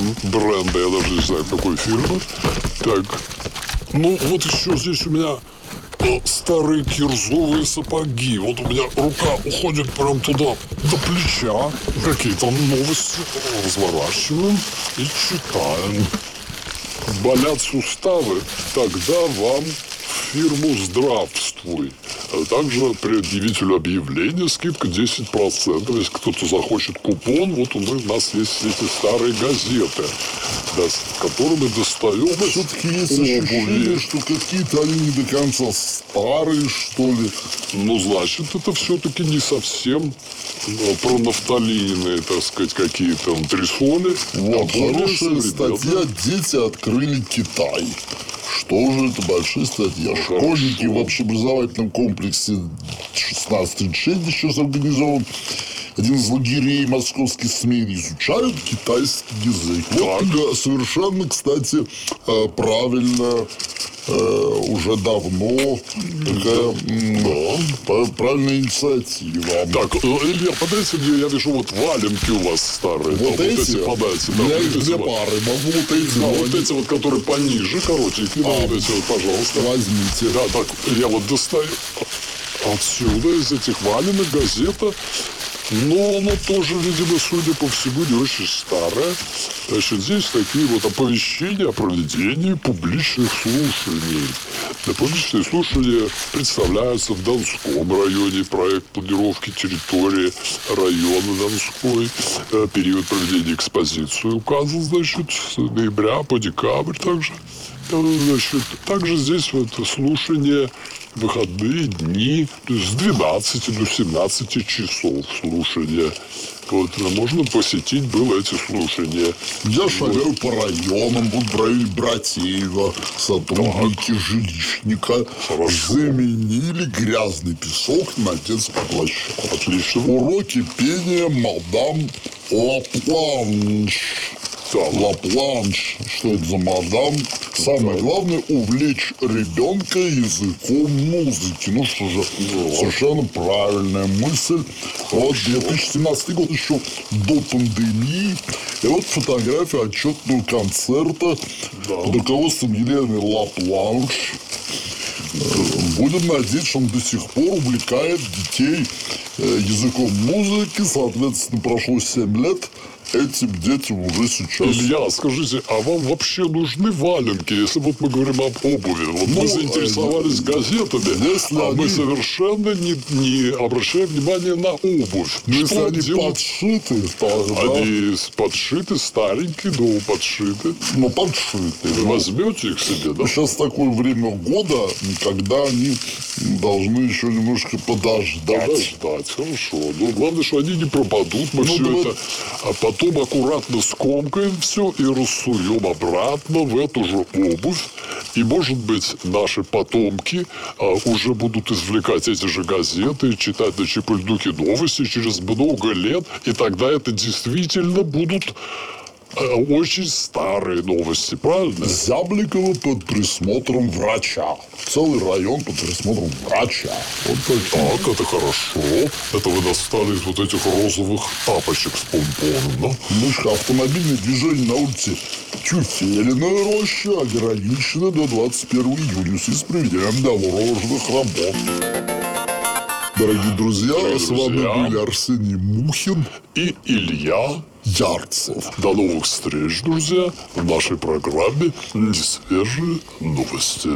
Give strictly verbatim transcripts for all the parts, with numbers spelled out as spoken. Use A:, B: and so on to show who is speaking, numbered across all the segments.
A: бренда, я даже не знаю, какой фирмы. Так, ну вот еще здесь у меня старые кирзовые сапоги. Вот у меня рука уходит прям туда, до плеча. Какие-то новости разворачиваем и читаем. Болят суставы? Тогда вам в фирму «Здравствуй». А также предъявителю объявления скидка десять процентов. Если кто-то захочет купон, вот у нас есть эти старые газеты, да, с которыми достаем.
B: Все-таки есть ощущение, что какие-то они не до конца старые, что ли.
A: Ну, значит, это все-таки не совсем пронафталинные, так сказать, какие-то антресоли.
B: Вот,
A: а
B: хорошая статья «Дети открыли Китай». Что же это большая статья? Школьники в общеобразовательном комплексе шестнадцать тридцать шесть сейчас организован. Один из лагерей московских СМИ изучают китайский язык. Вот совершенно, кстати, правильно, уже давно такая да. правильная инициатива.
A: Так, Илья, подайте мне, я вижу, вот валенки у вас старые.
B: Вот,
A: да,
B: эти?
A: Вот эти подайте. Да,
B: я
A: вот
B: их две
A: вот.
B: пары могу. Вот эти,
A: да,
B: вот,
A: вот эти вот, которые пониже, коротенькие. А, вот эти вот, пожалуйста.
B: Возьмите.
A: Да, так, я вот достаю отсюда, из этих валенок, газета. Но оно тоже, видимо, судя по всему, не очень старое. Значит, здесь такие вот оповещения о проведении публичных слушаний. Да, публичные слушания представляются в Донском районе. Проект планировки территории района Донской. Период проведения экспозиции указан, значит, с ноября по декабрь также. Значит, также здесь вот слушания выходные дни, то есть с двенадцати до семнадцати часов слушания. Вот, можно посетить было эти слушания.
B: Я
A: вот.
B: шагаю по районам, вот в районе Братеева сотрудники так. жилищника Хорошо. заменили грязный песок на детскую площадку.
A: Отлично.
B: Уроки пения мадам Лапланш. Лапланш, что это за мадам? Самое главное – увлечь ребенка языком музыки. Ну что же, да. совершенно правильная мысль. Вот две тысячи семнадцатый год еще до пандемии. И вот фотография отчетного концерта да. под руководством Елены Лапланш. Будем надеяться, что он до сих пор увлекает детей языком музыки. Соответственно, прошло семь лет. Этим детям уже сейчас...
A: Илья, скажите, а вам вообще нужны валенки, если вот мы говорим об обуви? Вот ну, мы заинтересовались газетами, если а они... мы совершенно не, не обращаем внимания на обувь.
B: Ну, если они делают? подшиты, тогда...
A: Они подшиты, старенькие, но подшиты.
B: Ну, подшиты.
A: Вы возьмете их себе, да?
B: Сейчас такое время года, когда они должны еще немножко подождать.
A: Подождать, хорошо. Ну, главное, что они не пропадут. Мы ну, все давай... это... А потом аккуратно скомкаем все и рассуем обратно в эту же обувь. И, может быть, наши потомки а, уже будут извлекать эти же газеты, читать на Чепыльдуке новости через много лет. И тогда это действительно будут а, очень старые новости, правильно?
B: Зябликова под присмотром врача. Целый район под присмотром врача.
A: Вот так. Так, это хорошо. Это вы достали из вот этих розовых тапочек с помпоном, да?
B: Ну что, автомобильное движение на улице Тюфелиная роща ограничено до двадцать первого июня в связи с проведением дорожных работ. Дорогие друзья, Дорогие с вами друзья. были Арсений Мухин
A: и Илья
B: Ярцев.
A: До новых встреч, друзья, в нашей программе «Несвежие новости».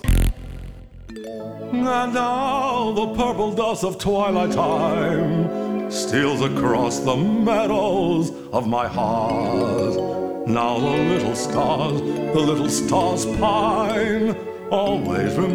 C: And now the purple dust of twilight time steals across the meadows of my heart. Now the little stars, the little stars pine, always remind